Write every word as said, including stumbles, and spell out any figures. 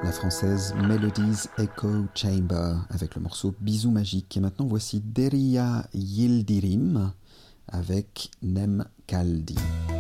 la française Melodies Echo Chamber avec le morceau Bisous magique. Et maintenant voici Derya Yildirim avec Nem Kaldi.